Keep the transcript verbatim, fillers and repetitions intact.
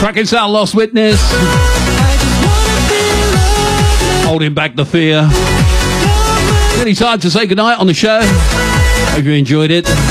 Tracking sound, Lost Witness. Holding back the fear. Any time to say goodnight on the show. Hope you enjoyed it.